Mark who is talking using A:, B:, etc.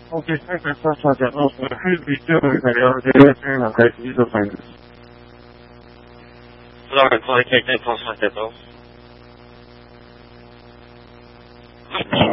A: Ok, sempre sta facendo il video italiano che è una capito sempre. Allora, poi che tempo fate dopo?